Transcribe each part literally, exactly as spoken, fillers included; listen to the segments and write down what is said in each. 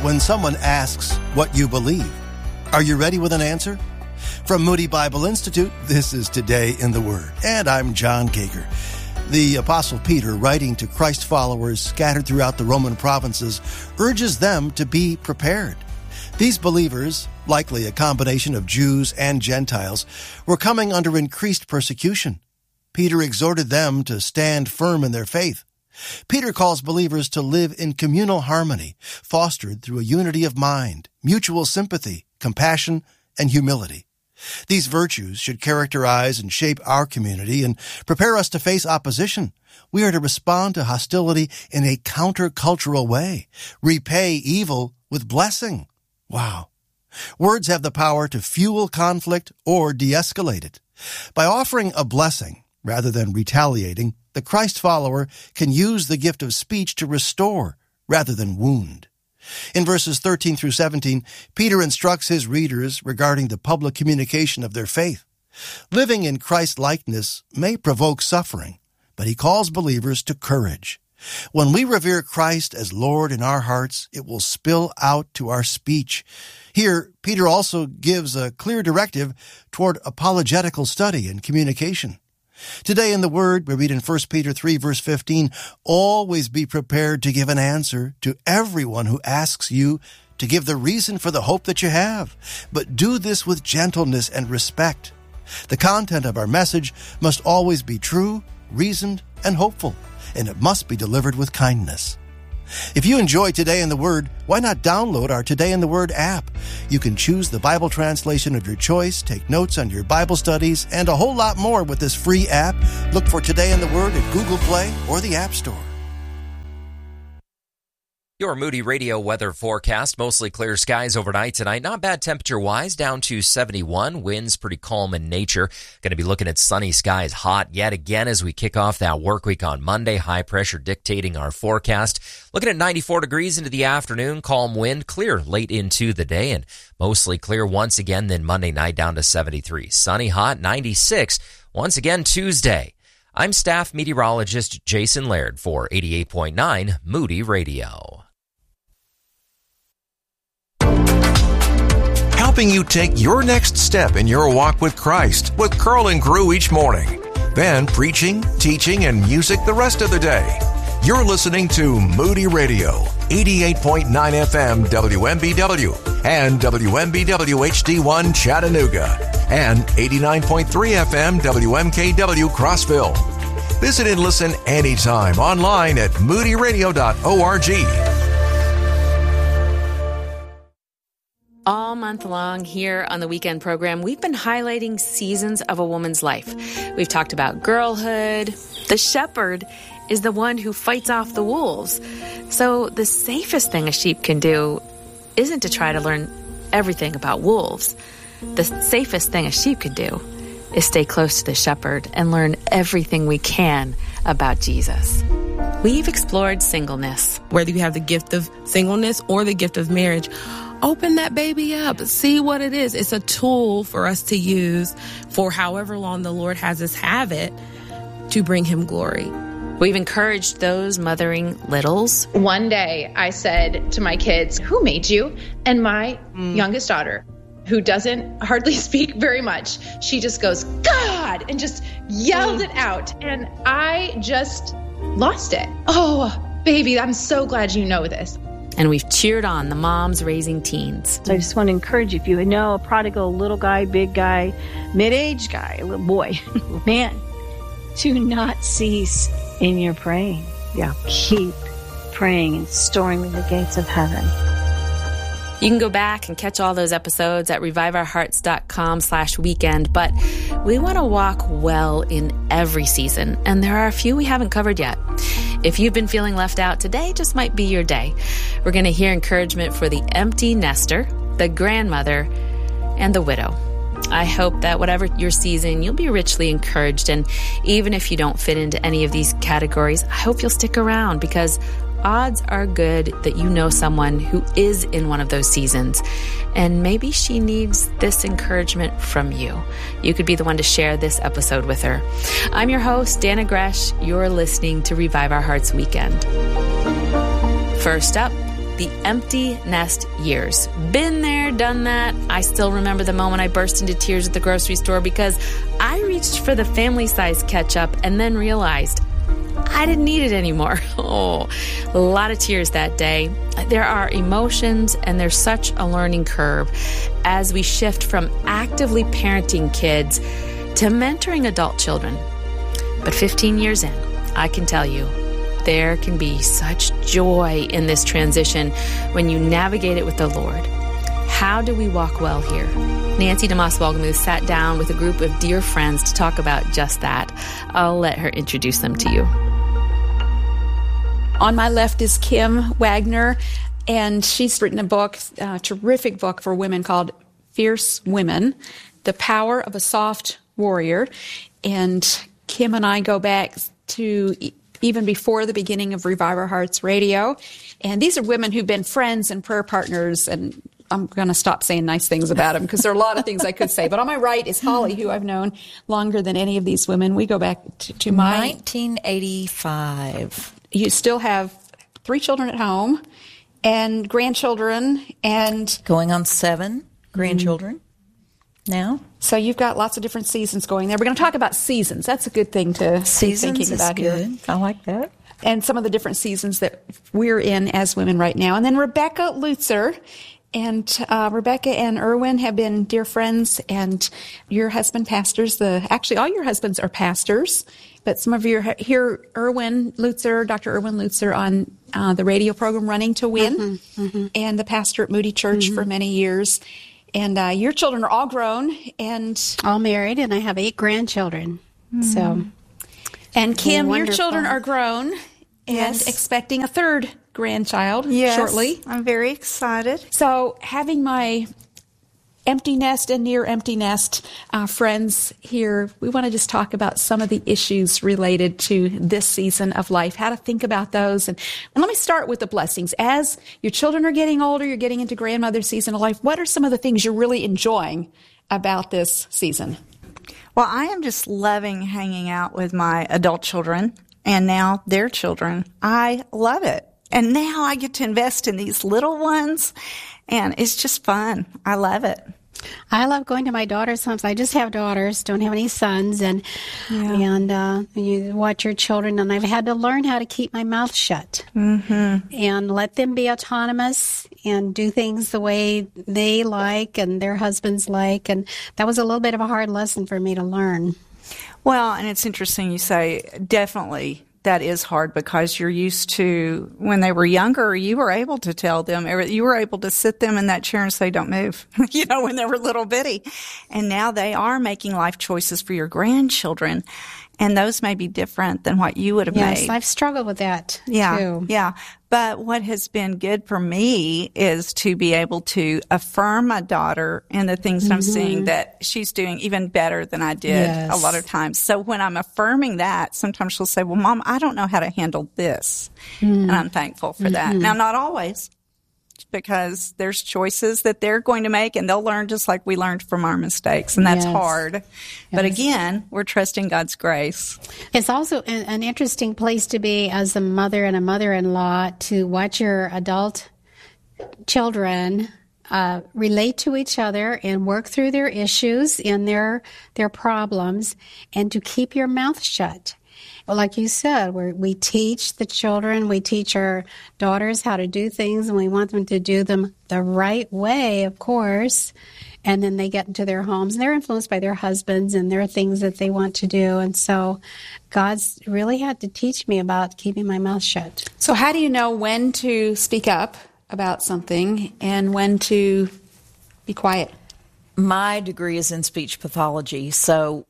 when someone asks what you believe. Are you ready with an answer? From Moody Bible Institute, this is Today in the Word, and I'm John Kager. The Apostle Peter, writing to Christ followers scattered throughout the Roman provinces, urges them to be prepared. These believers, likely a combination of Jews and Gentiles, were coming under increased persecution. Peter exhorted them to stand firm in their faith. Peter calls believers to live in communal harmony, fostered through a unity of mind, mutual sympathy, compassion, and humility. These virtues should characterize and shape our community and prepare us to face opposition. We are to respond to hostility in a countercultural way, repay evil with blessing. Wow. Words have the power to fuel conflict or de-escalate it. By offering a blessing rather than retaliating, the Christ follower can use the gift of speech to restore rather than wound. In verses thirteen through seventeen, Peter instructs his readers regarding the public communication of their faith. Living in Christ-likeness may provoke suffering, but he calls believers to courage. When we revere Christ as Lord in our hearts, it will spill out to our speech. Here, Peter also gives a clear directive toward apologetical study and communication. Today in the Word, we read in First Peter three, verse fifteen, always be prepared to give an answer to everyone who asks you to give the reason for the hope that you have, but do this with gentleness and respect. The content of our message must always be true, reasoned, and hopeful, and it must be delivered with kindness. If you enjoy Today in the Word, why not download our Today in the Word app? You can choose the Bible translation of your choice, take notes on your Bible studies, and a whole lot more with this free app. Look for Today in the Word at Google Play or the App Store. Your Moody Radio weather forecast, mostly clear skies overnight tonight. Not bad temperature-wise, down to seventy-one. Winds pretty calm in nature. Going to be looking at sunny skies, hot yet again as we kick off that work week on Monday. High pressure dictating our forecast. Looking at ninety-four degrees into the afternoon. Calm wind, clear late into the day, and mostly clear once again. Then Monday night down to seventy-three. Sunny, hot, ninety-six. Once again Tuesday. I'm staff meteorologist Jason Laird for eighty-eight point nine Moody Radio. Helping you take your next step in your walk with Christ with Curl and Crew each morning. Then preaching, teaching, and music the rest of the day. You're listening to Moody Radio, eighty-eight point nine F M W M B W and W M B W H D one Chattanooga and eighty-nine point three F M W M K W Crossville. Visit and listen anytime online at moody radio dot org. All month long here on the weekend program, we've been highlighting seasons of a woman's life. We've talked about girlhood. The shepherd is the one who fights off the wolves. So the safest thing a sheep can do isn't to try to learn everything about wolves. The safest thing a sheep can do is stay close to the shepherd and learn everything we can about Jesus. We've explored singleness. Whether you have the gift of singleness or the gift of marriage, open that baby up. See what it is. It's a tool for us to use for however long the Lord has us have it to bring him glory. We've encouraged those mothering littles. One day I said to my kids, who made you? And my mm. youngest daughter, who doesn't hardly speak very much, she just goes, God, and just yelled mm. it out. And I just lost it. Oh, baby, I'm so glad you know this. And we've cheered on the moms raising teens. So I just want to encourage you, if you know a prodigal, little guy, big guy, mid-age guy, little boy, man, do not cease in your praying. Yeah. Keep praying and storing in the gates of heaven. You can go back and catch all those episodes at revive our hearts dot com slash weekend, but we want to walk well in every season, and there are a few we haven't covered yet. If you've been feeling left out, today just might be your day. We're going to hear encouragement for the empty nester, the grandmother, and the widow. I hope that whatever your season, you'll be richly encouraged, and even if you don't fit into any of these categories, I hope you'll stick around, because odds are good that you know someone who is in one of those seasons, and maybe she needs this encouragement from you. You could be the one to share this episode with her. I'm your host, Dana Gresh. You're listening to Revive Our Hearts Weekend. First up, the empty nest years. Been there, done that. I still remember the moment I burst into tears at the grocery store because I reached for the family-size ketchup and then realized I didn't need it anymore. Oh, a lot of tears that day. There are emotions, and there's such a learning curve as we shift from actively parenting kids to mentoring adult children. But fifteen years in, I can tell you, there can be such joy in this transition when you navigate it with the Lord. How do we walk well here? Nancy DeMoss Wolgemuth sat down with a group of dear friends to talk about just that. I'll let her introduce them to you. On my left is Kim Wagner, and she's written a book, a terrific book for women called Fierce Women, The Power of a Soft Warrior. And Kim and I go back to even before the beginning of Revive Our Hearts Radio. And these are women who've been friends and prayer partners, and I'm going to stop saying nice things about them because there are a lot of things I could say. But on my right is Holly, who I've known longer than any of these women. We go back to, to my... nineteen eighty-five. You still have three children at home and grandchildren and... Going on seven grandchildren mm-hmm. now. So you've got lots of different seasons going there. We're going to talk about seasons. That's a good thing to seasons be thinking about is good. here. I like that. And some of the different seasons that we're in as women right now. And then Rebecca Lutzer. And uh, Rebecca and Erwin have been dear friends, and your husband pastors. The actually, all your husbands are pastors, but some of you hear Erwin Lutzer, Doctor Erwin Lutzer, on uh, the radio program Running to Win, mm-hmm, mm-hmm. and the pastor at Moody Church mm-hmm. for many years. And uh, your children are all grown and all married, and I have eight grandchildren. Mm-hmm. So, and Kim, your children are grown and yes. expecting a third grandchild yes, shortly. I'm very excited. So having my empty nest and near empty nest uh, friends here, we want to just talk about some of the issues related to this season of life, how to think about those. And, and let me start with the blessings. As your children are getting older, you're getting into grandmother season of life, what are some of the things you're really enjoying about this season? Well, I am just loving hanging out with my adult children and now their children. I love it. And now I get to invest in these little ones, and it's just fun. I love it. I love going to my daughter's homes. I just have daughters, don't have any sons, and yeah. and uh, you watch your children, and I've had to learn how to keep my mouth shut mm-hmm. and let them be autonomous and do things the way they like and their husbands like, and that was a little bit of a hard lesson for me to learn. Well, and it's interesting you say definitely. That is hard because you're used to, when they were younger, you were able to tell them, you were able to sit them in that chair and say, don't move, you know, when they were little bitty. And now they are making life choices for your grandchildren. And those may be different than what you would have yes, made. Yes, I've struggled with that, yeah, too. Yeah, but what has been good for me is to be able to affirm my daughter in the things mm-hmm. that I'm seeing that she's doing even better than I did yes. a lot of times. So when I'm affirming that, sometimes she'll say, well, Mom, I don't know how to handle this. Mm-hmm. And I'm thankful for that. Mm-hmm. Now, not always. Because there's choices that they're going to make, and they'll learn just like we learned from our mistakes, and that's yes. hard. Yes. But again, we're trusting God's grace. It's also an, an interesting place to be as a mother and a mother-in-law to watch your adult children uh, relate to each other and work through their issues and their their problems, and to keep your mouth shut. Well, like you said, we're, we teach the children, we teach our daughters how to do things, and we want them to do them the right way, of course. And then they get into their homes, and they're influenced by their husbands, and there are things that they want to do. And so God's really had to teach me about keeping my mouth shut. So how do you know when to speak up about something and when to be quiet? My degree is in speech pathology, so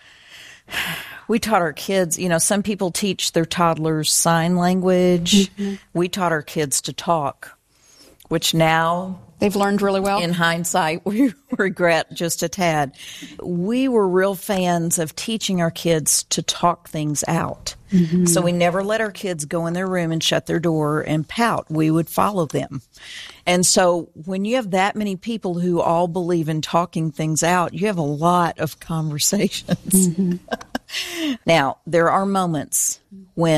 we taught our kids, you know, some people teach their toddlers sign language. Mm-hmm. We taught our kids to talk, which now they've learned really well. In hindsight, we regret just a tad. We were real fans of teaching our kids to talk things out. Mm-hmm. So we never let our kids go in their room and shut their door and pout. We would follow them. And so when you have that many people who all believe in talking things out, you have a lot of conversations. Mm-hmm. Now, there are moments when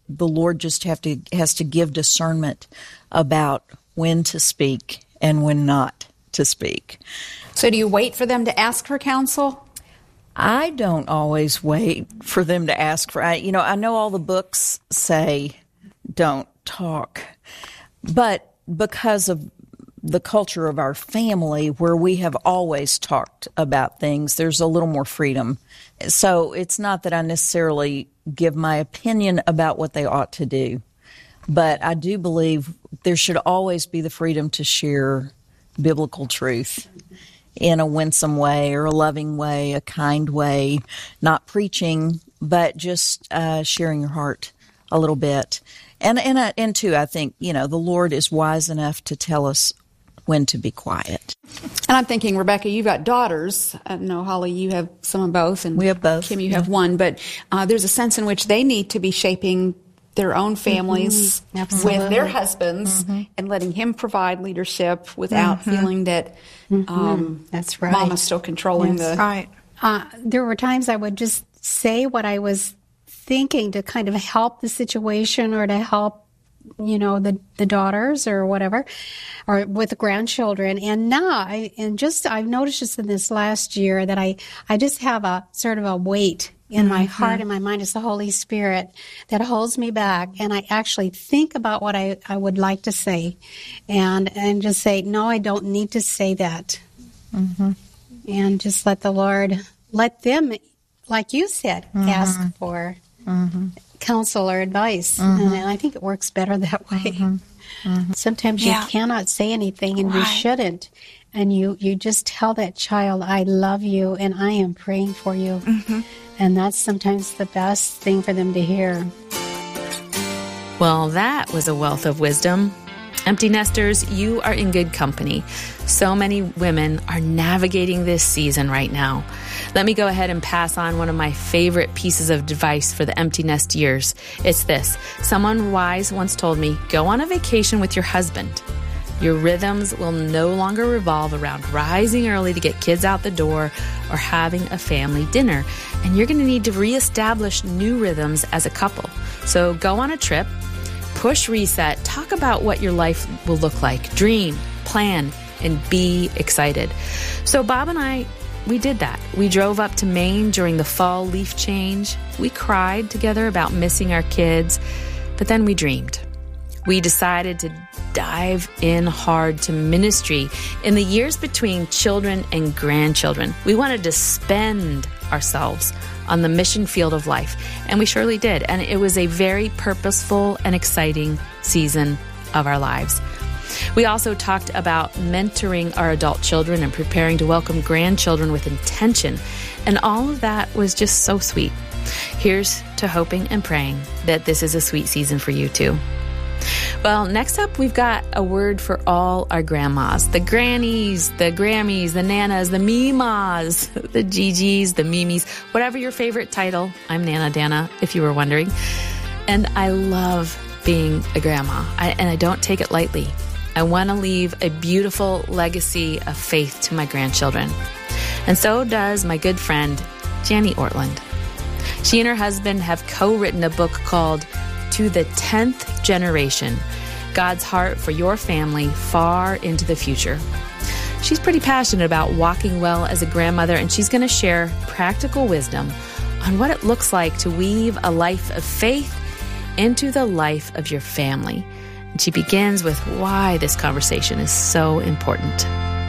the Lord just have to has to give discernment about when to speak and when not to speak. So do you wait for them to ask for counsel? I don't always wait for them to ask for, I, you know, I know all the books say don't talk, but because of the culture of our family where we have always talked about things, there's a little more freedom. So it's not that I necessarily give my opinion about what they ought to do, but I do believe there should always be the freedom to share biblical truth in a winsome way or a loving way, a kind way, not preaching, but just uh, sharing your heart a little bit. And and uh, and too, I think, you know, the Lord is wise enough to tell us when to be quiet. And I'm thinking, Rebecca, you've got daughters. I know, Holly, you have some of both. And we have both. Kim, you yeah. have one. But uh, there's a sense in which they need to be shaping their own families mm-hmm. with their husbands mm-hmm. and letting him provide leadership without mm-hmm. feeling that mm-hmm. um, that's right. Mama's still controlling yes. the... Right. Uh, there were times I would just say what I was thinking to kind of help the situation or to help, you know, the, the daughters or whatever, or with the grandchildren. And now I, and just, I've noticed just in this last year that I, I just have a sort of a weight in my mm-hmm. heart and my mind. It's the Holy Spirit that holds me back. And I actually think about what I, I would like to say and, and just say, no, I don't need to say that. Mm-hmm. And just let the Lord, let them, like you said, mm-hmm. ask for mm-hmm. counsel or advice. Mm-hmm. And I think it works better that way. Mm-hmm. Mm-hmm. Sometimes yeah. you cannot say anything, and right. you shouldn't. And you, you just tell that child, I love you, and I am praying for you. Mm-hmm. And that's sometimes the best thing for them to hear. Well, that was a wealth of wisdom. Empty nesters, you are in good company. So many women are navigating this season right now. Let me go ahead and pass on one of my favorite pieces of advice for the empty nest years. It's this. Someone wise once told me, go on a vacation with your husband. Your rhythms will no longer revolve around rising early to get kids out the door or having a family dinner. And you're going to need to reestablish new rhythms as a couple. So go on a trip, push reset, talk about what your life will look like, dream, plan, and be excited. So Bob and I, we did that. We drove up to Maine during the fall leaf change. We cried together about missing our kids, but then we dreamed. We decided to dive in hard to ministry in the years between children and grandchildren. We wanted to spend ourselves on the mission field of life, and we surely did. And it was a very purposeful and exciting season of our lives. We also talked about mentoring our adult children and preparing to welcome grandchildren with intention. And all of that was just so sweet. Here's to hoping and praying that this is a sweet season for you too. Well, next up, we've got a word for all our grandmas, the grannies, the Grammys, the Nanas, the Mimas, the Gigi's, the Mimis, whatever your favorite title. I'm Nana Dana, if you were wondering. And I love being a grandma, I, and I don't take it lightly. I want to leave a beautiful legacy of faith to my grandchildren. And so does my good friend, Jenny Ortland. She and her husband have co-written a book called To the tenth Generation, God's Heart for Your Family Far into the Future. She's pretty passionate about walking well as a grandmother, and she's going to share practical wisdom on what it looks like to weave a life of faith into the life of your family. And she begins with why this conversation is so important.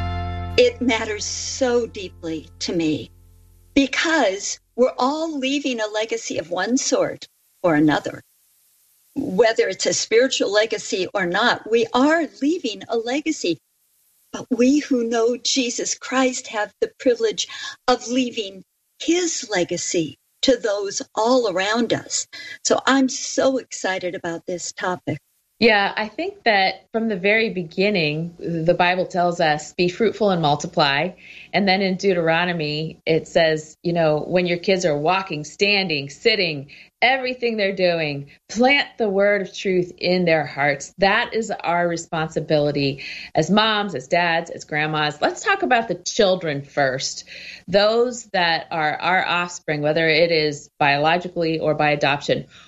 It matters so deeply to me because we're all leaving a legacy of one sort or another. Whether it's a spiritual legacy or not, we are leaving a legacy. But we who know Jesus Christ have the privilege of leaving his legacy to those all around us. So I'm so excited about this topic. Yeah, I think that from the very beginning, the Bible tells us, be fruitful and multiply. And then in Deuteronomy, it says, you know, when your kids are walking, standing, sitting, everything they're doing, plant the word of truth in their hearts. That is our responsibility as moms, as dads, as grandmas. Let's talk about the children first. Those that are our offspring, whether it is biologically or by adoption.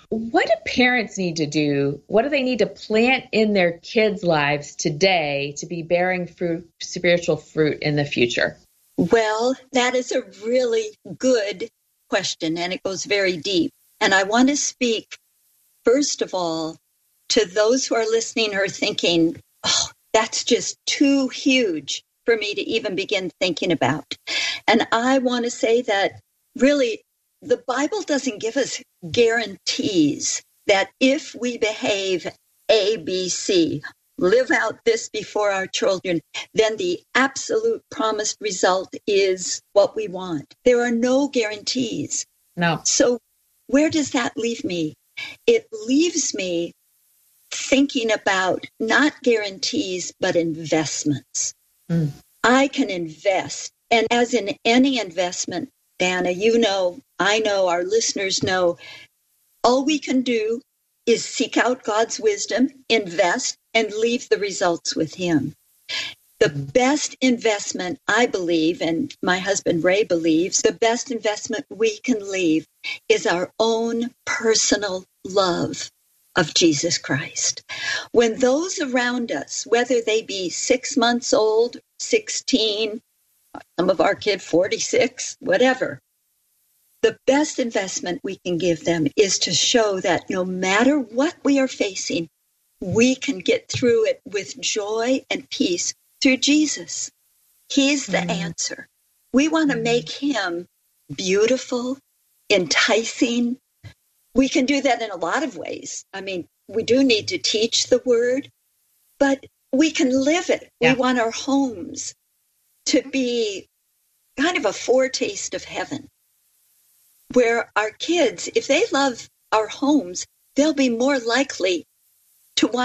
What do parents need to do? What do they need to plant in their kids' lives today to be bearing fruit, spiritual fruit in the future? Well, that is a really good question, and it goes very deep. And I want to speak, first of all, to those who are listening or thinking, oh, that's just too huge for me to even begin thinking about. And I want to say that really, the Bible doesn't give us guarantees that if we behave A, B, C, live out this before our children, then the absolute promised result is what we want. There are no guarantees. No. So where does that leave me? It leaves me thinking about not guarantees, but investments. Mm. I can invest. And as in any investment, Dana, you know, I know, our listeners know, all we can do is seek out God's wisdom, invest, and leave the results with Him. The best investment, I believe, and my husband Ray believes, the best investment we can leave is our own personal love of Jesus Christ. When those around us, whether they be six months old, sixteen, some of our kids forty-six, whatever, the best investment we can give them is to show that no matter what we are facing, we can get through it with joy and peace through Jesus. He's the mm. answer. We want to make Him beautiful, enticing. We can do that in a lot of ways. I mean, we do need to teach the Word, but we can live it. Yeah. We want our homes to be kind of a foretaste of heaven, where our kids, if they love our homes, they'll be more likely to want